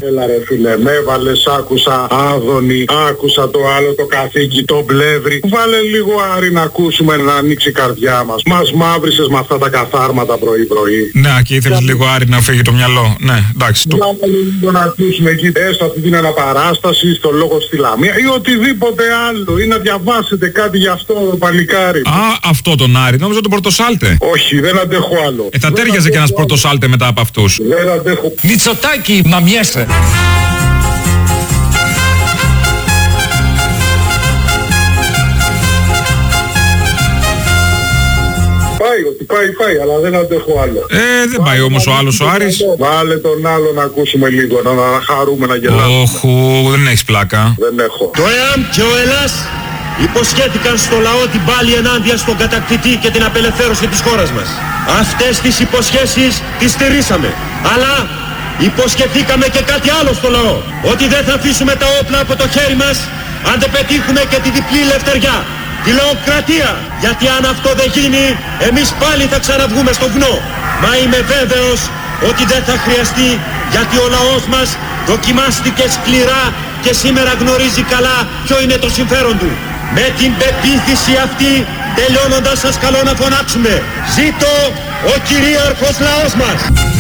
Έλα ρε φίλε, με έβαλες, άκουσα Άδωνη, άκουσα το άλλο το καθήκη, το Πλεύρη. Βάλε λίγο Άρη να ακούσουμε, να ανοίξει η καρδιά μας. Μας μαύρισες με αυτά τα καθάρματα πρωί-πρωί. Ναι, και ήθελες λίγο Άρη να φύγει το μυαλό. Ναι, εντάξει. Βάλε λίγο να ακούσουμε εκεί, έστω αυτή την αναπαράσταση, στο λόγο στη Λαμία ή οτιδήποτε άλλο. Ή να διαβάσετε κάτι γι' αυτό, παλικάρι. Α, αυτό τον Άρη, νόμιζα τον Πορτοσάλτε. Όχι, δεν αντέχω άλλο. Θα τέριαζε και ένας Πορτοσάλτε μετά από αυτούς. Δεν αντέχω. Μητσοτάκη, μαμιέσαι. Πάει, αλλά δεν αντέχω άλλο. Δεν πάει όμως ο άλλος ο Άρης. Βάλε τον άλλο να ακούσουμε λίγο, να χαρούμε, να γελάσουμε. Όχου, δεν έχεις πλάκα. Δεν έχω. Το ΕΑΜ και ο ΕΛΑΣ υποσχέθηκαν στο λαό την πάλη ενάντια στον κατακτητή και την απελευθέρωση της χώρας μας. Αυτές τις υποσχέσεις τις στηρίσαμε. Αλλά υποσχεθήκαμε και κάτι άλλο στο λαό. Ότι δεν θα αφήσουμε τα όπλα από το χέρι μας αν δεν πετύχουμε και τη διπλή ελευθεριά. Τη λαοκρατία. Γιατί αν αυτό δεν γίνει, εμείς πάλι θα ξαναβγούμε στο βουνό. Μα είμαι βέβαιος ότι δεν θα χρειαστεί, γιατί ο λαός μας δοκιμάστηκε σκληρά και σήμερα γνωρίζει καλά ποιο είναι το συμφέρον του. Με την πεποίθηση αυτή, τελειώνοντας, σας καλώ να φωνάξουμε: ζήτω ο κυρίαρχος λαός μας!